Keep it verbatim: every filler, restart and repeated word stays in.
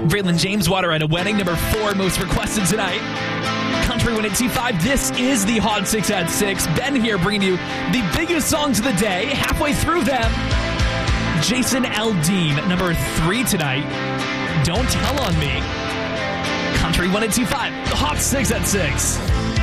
Braylon James Water at a wedding, number four most requested tonight. Country one eighty-five. This is the Hot six at six. Ben here bringing you the biggest songs of the day. Halfway through them, Jason Aldean, number three tonight. Don't Tell on Me. Country one eighty-five. The Hot six at six.